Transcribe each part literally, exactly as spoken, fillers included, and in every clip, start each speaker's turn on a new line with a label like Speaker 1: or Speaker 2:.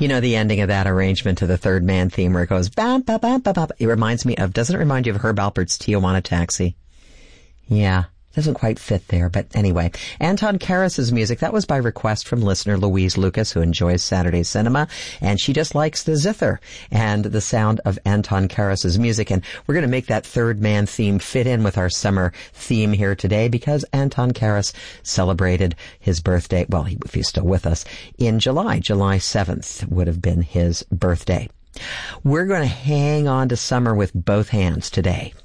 Speaker 1: You know, the ending of that arrangement to the Third Man theme where it goes, bam, bam, bam, bam, bam. It reminds me of, doesn't it remind you of Herb Alpert's Tijuana Taxi? Yeah. Doesn't quite fit there, but anyway. Anton Karas's music, that was by request from listener Louise Lucas, who enjoys Saturday cinema, and she just likes the zither and the sound of Anton Karas's music, and we're going to make that Third Man theme fit in with our summer theme here today because Anton Karas celebrated his birthday, well, he, if he's still with us, in July. July seventh would have been his birthday. We're going to hang on to summer with both hands today.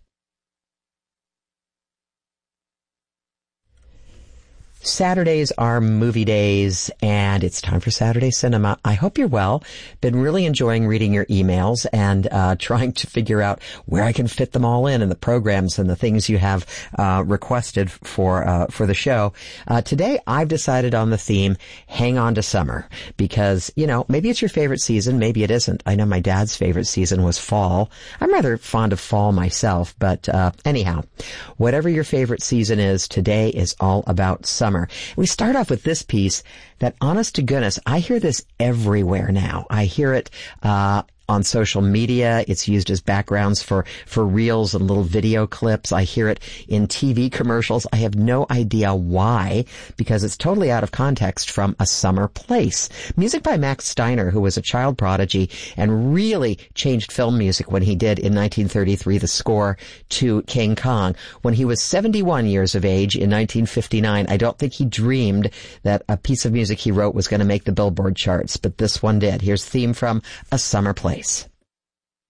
Speaker 1: Saturdays are movie days, and it's time for Saturday Cinema. I hope you're well. Been really enjoying reading your emails and uh trying to figure out where I can fit them all in and the programs and the things you have uh requested for uh for the show. Uh today, I've decided on the theme, Hang On to Summer, because, you know, maybe it's your favorite season, maybe it isn't. I know my dad's favorite season was fall. I'm rather fond of fall myself, but uh anyhow, whatever your favorite season is, today is all about summer. We start off with this piece that, honest to goodness, I hear this everywhere now. I hear it uh on social media. It's used as backgrounds for, for reels and little video clips. I hear it in T V commercials. I have no idea why, because it's totally out of context from A Summer Place. Music by Max Steiner, who was a child prodigy and really changed film music when he did in nineteen thirty-three the score to King Kong. When he was seventy-one years of age in nineteen fifty-nine, I don't think he dreamed that a piece of music he wrote was going to make the Billboard charts, but this one did. Here's theme from A Summer Place.